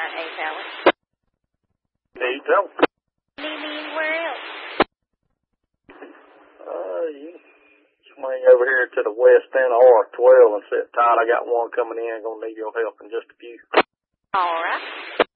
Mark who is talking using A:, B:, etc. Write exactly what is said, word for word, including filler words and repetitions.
A: right, hey, fella.
B: Need help?
A: Need me anywhere else?
B: Uh, you swing over here to the west end of R twelve and sit tight. I got one coming in. Gonna need your help in just a few.
A: All right.